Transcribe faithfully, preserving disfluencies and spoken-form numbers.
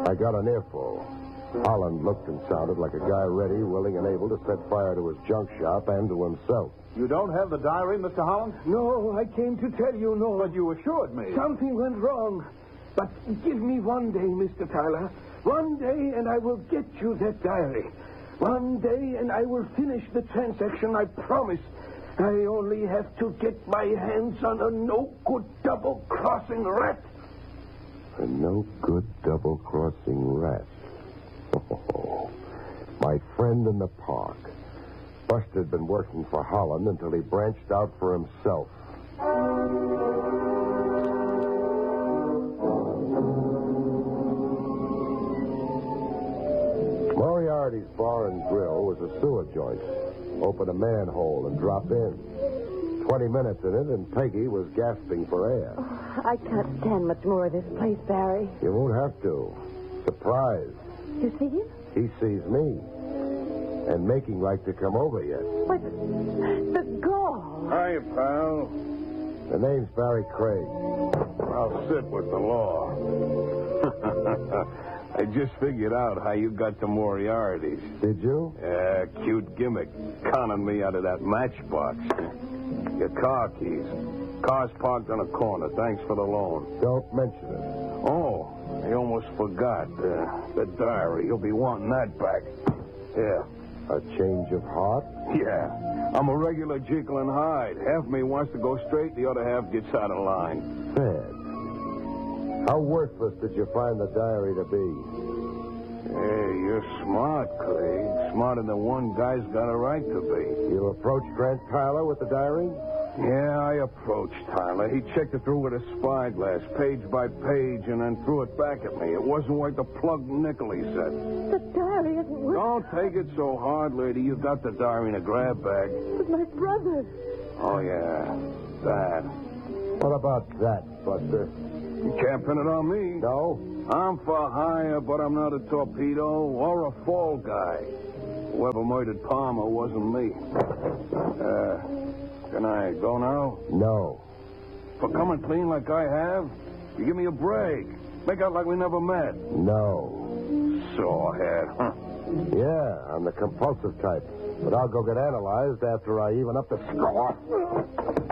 I got an earful. Holland looked and sounded like a guy ready, willing, and able to set fire to his junk shop and to himself. You don't have the diary, Mister Holland? No, I came to tell you no. But you assured me. Something went wrong. But give me one day, Mister Tyler. One day, and I will get you that diary. One day, and I will finish the transaction, I promise. I only have to get my hands on a no-good double-crossing rat. A no-good double-crossing rat. Oh, my friend in the park. Buster had been working for Holland until he branched out for himself. Moriarty's Bar and Grill was a sewer joint. Open a manhole and drop in. Twenty minutes in it, and Peggy was gasping for air. Oh, I can't stand much more of this place, Barry. You won't have to. Surprise. You see him? He sees me. And making like to come over yet. What? The gall. Hi, pal. The name's Barry Craig. I'll sit with the law. I just figured out how you got to Moriarty's. Did you? Yeah, cute gimmick. Conning me out of that matchbox. Your car keys. Car's parked on a corner. Thanks for the loan. Don't mention it. Oh, I almost forgot. Uh, the diary. You'll be wanting that back. Yeah. A change of heart? Yeah. I'm a regular Jekyll and Hyde. Half me wants to go straight, the other half gets out of line. Fed. How worthless did you find the diary to be? Hey, you're smart, Craig. Smarter than one guy's got a right to be. You approached Grant Tyler with the diary? Yeah, I approached Tyler. He checked it through with a spyglass, page by page, and then threw it back at me. It wasn't worth the plug nickel, he said. The diary isn't worth... Don't take it so hard, lady. You got the diary in a grab bag. But my brother... Oh, yeah. That. What about that, Buster? You can't pin it on me. No? I'm for hire, but I'm not a torpedo or a fall guy. Whoever murdered Palmer wasn't me. Uh... Can I go now? No. For coming clean like I have? You give me a break. Make out like we never met. No. Sawhead, huh? Yeah, I'm the compulsive type. But I'll go get analyzed after I even up the score.